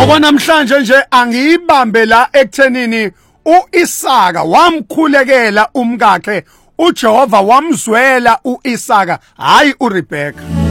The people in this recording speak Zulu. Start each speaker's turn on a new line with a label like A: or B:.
A: Okwanamhlanje nje angiyibambe la ekuthenini uIsaka wamkhulekela umkakhe uJehova wamzwela uIsaka hayi uRebecca.